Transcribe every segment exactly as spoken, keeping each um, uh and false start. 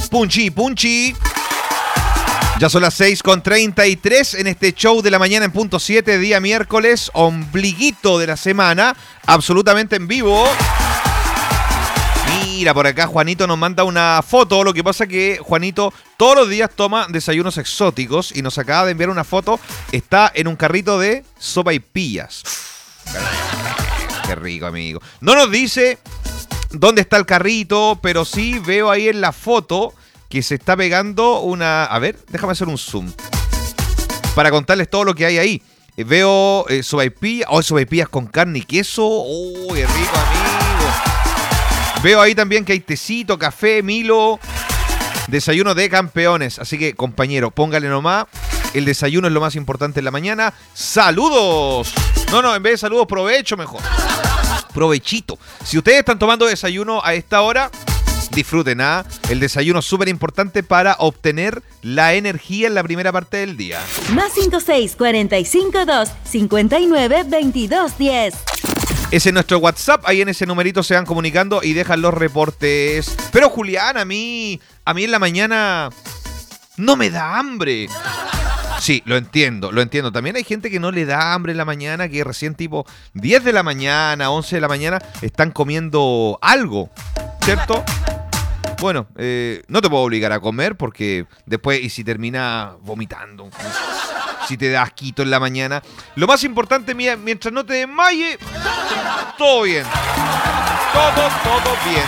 Punchi, punchi. Ya son las seis con treinta y tres en este show de la mañana en punto siete, día miércoles, ombliguito de la semana, absolutamente en vivo. Mira, por acá Juanito nos manda una foto. Lo que pasa que Juanito todos los días toma desayunos exóticos y nos acaba de enviar una foto. Está en un carrito de sopaipillas. Qué rico, amigo. No nos dice dónde está el carrito, pero sí veo ahí en la foto que se está pegando una... A ver, déjame hacer un zoom para contarles todo lo que hay ahí. Eh, veo eh, sopaipillas, oh, sopaipillas con carne y queso. ¡Oh, qué rico, amigo! Veo ahí también que hay tecito, café, Milo. Desayuno de campeones. Así que, compañero, póngale nomás. El desayuno es lo más importante en la mañana. ¡Saludos! No, no, en vez de saludos, provecho mejor. Provechito. Si ustedes están tomando desayuno a esta hora, disfruten, ¿ah? El desayuno es súper importante para obtener la energía en la primera parte del día. Más cinco seis, cuatro cinco dos, cinco nueve, veintidós diez. Ese es nuestro WhatsApp, ahí en ese numerito se van comunicando y dejan los reportes. Pero Julián, a mí, a mí en la mañana no me da hambre. Sí, lo entiendo, lo entiendo. También hay gente que no le da hambre en la mañana, que recién tipo diez de la mañana, once de la mañana, están comiendo algo, ¿cierto? Bueno, eh, no te puedo obligar a comer porque después, y si termina vomitando, si te da asquito en la mañana. Lo más importante, mientras no te desmayes, todo bien. Todo, todo bien.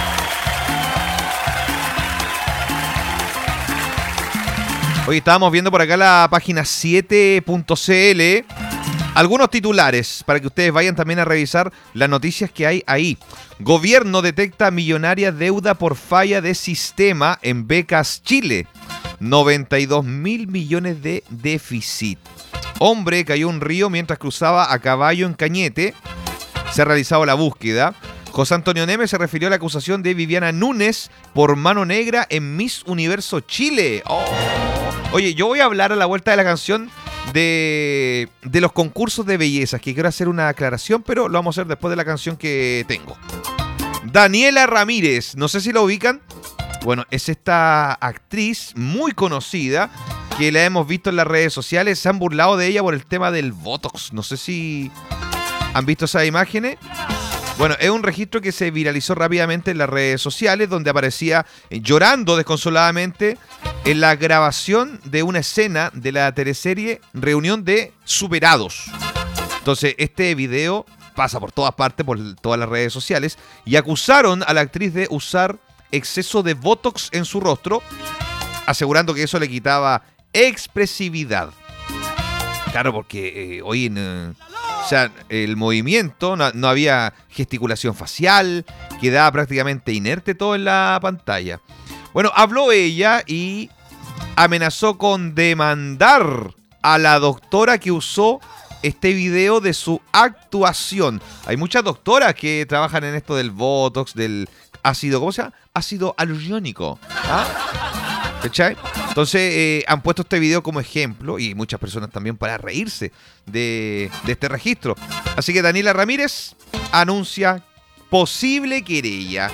Hoy estábamos viendo por acá la página siete punto c l. Algunos titulares para que ustedes vayan también a revisar las noticias que hay ahí. Gobierno detecta millonaria deuda por falla de sistema en Becas Chile. noventa y dos mil millones de déficit. Hombre cayó en un río mientras cruzaba a caballo en Cañete. Se ha realizado la búsqueda. José Antonio Neme se refirió a la acusación de Viviana Núñez por mano negra en Miss Universo Chile. Oh. Oye, yo voy a hablar a la vuelta de la canción de, de los concursos de bellezas, que quiero hacer una aclaración, pero lo vamos a hacer después de la canción que tengo. Daniela Ramírez, no sé si la ubican. Bueno, es esta actriz muy conocida que la hemos visto en las redes sociales. Se han burlado de ella por el tema del Botox. No sé si han visto esas imágenes. Bueno, es un registro que se viralizó rápidamente en las redes sociales, donde aparecía llorando desconsoladamente en la grabación de una escena de la teleserie Reunión de Superados. Entonces, este video pasa por todas partes, por todas las redes sociales, y acusaron a la actriz de usar exceso de Botox en su rostro, asegurando que eso le quitaba expresividad. Claro, porque eh, hoy en... Eh, o sea, el movimiento, no, no había gesticulación facial, quedaba prácticamente inerte todo en la pantalla. Bueno, habló ella y amenazó con demandar a la doctora que usó este video de su actuación. Hay muchas doctoras que trabajan en esto del Botox, del ácido, ¿cómo se llama? Ácido hialurónico. ¿Ah? ¿Cachai? Entonces eh, han puesto este video como ejemplo y muchas personas también para reírse de, de este registro. Así que Daniela Ramírez anuncia posible querella.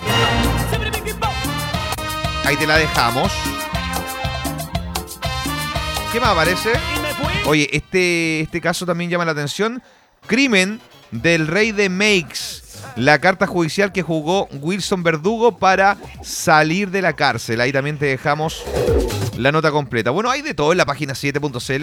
Ahí te la dejamos. ¿Qué más aparece? Oye, este, este caso también llama la atención. Crimen del rey de Makes. La carta judicial que jugó Wilson Verdugo para salir de la cárcel. Ahí también te dejamos la nota completa. Bueno, hay de todo en la página siete punto c l.